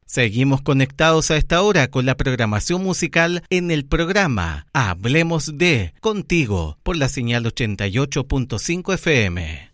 Seguimos conectados a esta hora con la programación musical en el programa Hablemos de Contigo por la señal 88.5 FM.